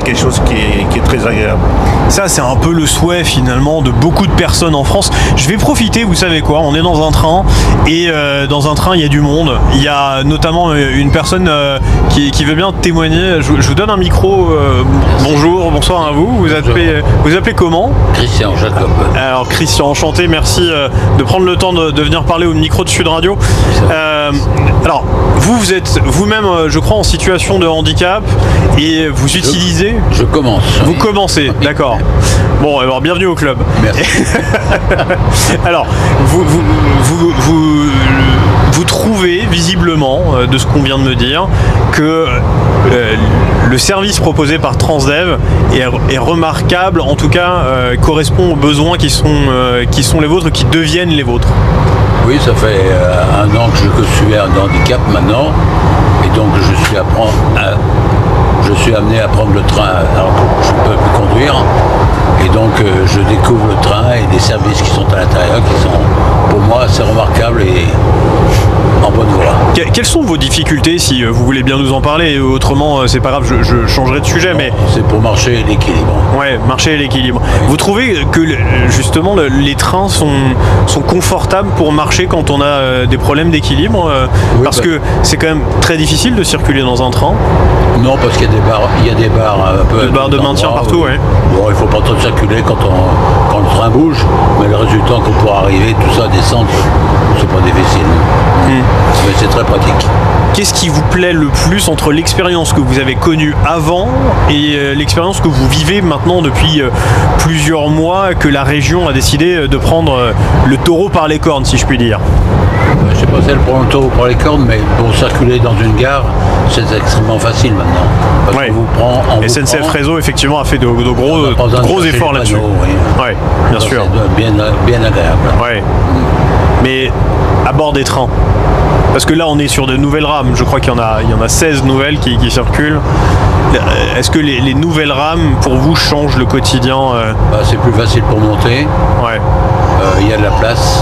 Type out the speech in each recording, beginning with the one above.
quelque chose qui est très agréable. Ça, c'est un peu le souhait finalement de beaucoup de personnes en France. Je vais profiter, vous savez quoi, on est dans un train et dans un train il y a du monde. Il y a notamment une personne qui veut bien témoigner. Je vous donne un micro. Bonjour, bonsoir à vous. Vous appelez comment ? Christian Jacob. Alors Christian, enchanté, merci de prendre le temps de venir parler au micro de Sud Radio. Alors, vous êtes vous-même, je crois, en situation de handicap et vous utilisez... Je commence. Vous commencez, d'accord. Bon, alors bienvenue au club. Merci. Alors, vous trouvez visiblement, de ce qu'on vient de me dire, que le service proposé par Transdev est remarquable, en tout cas correspond aux besoins qui sont les vôtres, qui deviennent les vôtres. Oui, ça fait 1 an que je suis un handicap maintenant, et donc je suis amené à prendre le train alors que je ne peux plus conduire, et donc je découvre le train et les services qui sont à l'intérieur qui sont pour moi assez remarquables et en bonne voie. Quelles sont vos difficultés, si vous voulez bien nous en parler? Autrement, c'est pas grave, je changerai de sujet. Non, mais c'est pour marcher et l'équilibre. Ouais, marcher et l'équilibre. Oui. Vous trouvez que justement les trains sont confortables pour marcher quand on a des problèmes d'équilibre? Oui, parce que c'est quand même très difficile de circuler dans un train. Non, parce qu'il y a des barres un peu. Des barres de maintien partout, ouais. Bon, il faut pas trop circuler quand le train bouge, mais le résultat qu'on pourra arriver, tout ça, descendre, c'est pas difficile. Mais c'est très pratique. Qu'est-ce qui vous plaît le plus entre l'expérience que vous avez connue avant et l'expérience que vous vivez maintenant depuis plusieurs mois, que la région a décidé de prendre le taureau par les cornes, si je puis dire? Je sais pas si elle prend le taureau par les cornes, mais pour circuler dans une gare, c'est extrêmement facile maintenant. Parce Ouais. qu'on vous prend, SNCF Réseau, effectivement, a fait de gros efforts là-dessus. Oui. Ouais, bien sûr. C'est bien agréable. Ouais. Mais à bord des trains, parce que là on est sur de nouvelles rames, je crois qu'il y en a 16 nouvelles qui circulent. Est-ce que les nouvelles rames pour vous changent le quotidien? C'est plus facile pour monter. Ouais. Il y a de la place.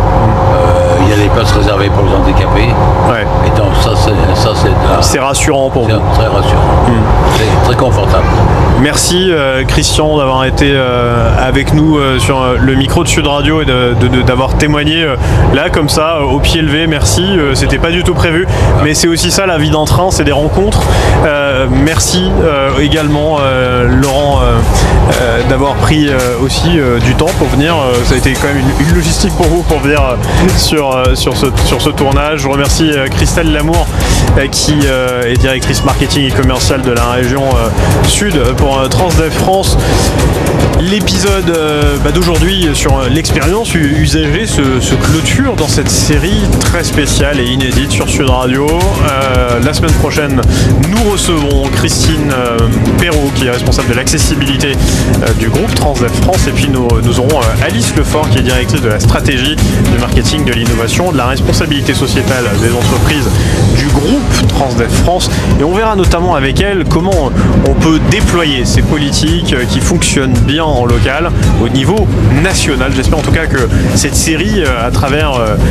Il y a des places réservées pour les handicapés. Ouais. Et donc C'est rassurant pour vous. C'est très rassurant. C'est très confortable. Merci Christian d'avoir été avec nous sur le micro de Sud Radio et d'avoir témoigné là comme ça au pied levé. Merci, c'était pas du tout prévu, mais c'est aussi ça la vie d'un train, c'est des rencontres. Merci également Laurent d'avoir pris aussi du temps pour venir. Ça a été quand même une logistique pour vous pour venir sur ce tournage. Je remercie Christelle Lamour qui est directrice marketing et commerciale de la région Sud pour Transdev France. L'épisode d'aujourd'hui sur l'expérience usagée se clôture dans cette série très spéciale et inédite sur Sud Radio. La semaine prochaine, nous recevrons Christine Perrault qui est responsable de l'accessibilité du groupe Transdev France, et puis nous aurons Alice Lefort qui est directrice de la stratégie, du marketing, de l'innovation, de la responsabilité sociétale des entreprises du groupe Transdev France, et on verra notamment avec elle comment on peut déployer ces politiques qui fonctionnent bien en local au niveau national. J'espère en tout cas que cette série, à travers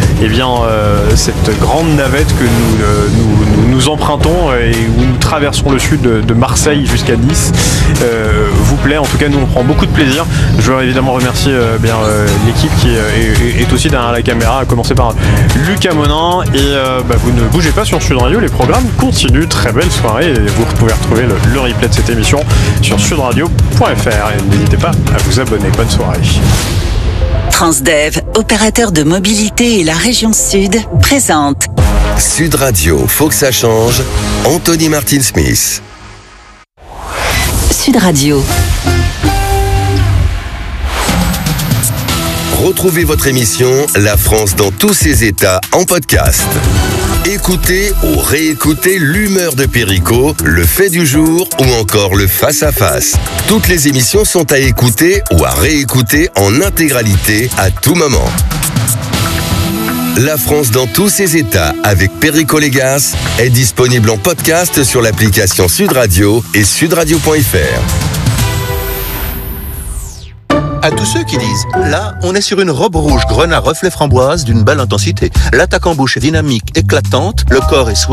cette grande navette que nous empruntons et où nous traversons le sud de Marseille jusqu'à Nice, vous plaît. En tout cas, nous on prend beaucoup de plaisir. Je veux évidemment remercier l'équipe qui est aussi derrière la caméra, à commencer par Lucas Monin, et vous ne bougez pas sur Sud Radio, les programmes continuent. Très belle soirée, et vous pouvez retrouver le replay de cette émission sur sudradio.fr, et n'hésitez pas à vous abonner. Bonne soirée. Transdev, opérateur de mobilité et la région Sud, présente Sud Radio, faut que ça change. Anthony Martin-Smith. Sud Radio. Retrouvez votre émission La France dans tous ses états en podcast. Écoutez ou réécoutez l'humeur de Perico, le fait du jour ou encore le face-à-face. Toutes les émissions sont à écouter ou à réécouter en intégralité à tout moment. La France dans tous ses états avec Perico Légas est disponible en podcast sur l'application Sud Radio et sudradio.fr. À tous ceux qui disent « Là, on est sur une robe rouge grenat reflet framboise d'une belle intensité. L'attaque en bouche est dynamique, éclatante, le corps est soyeux. »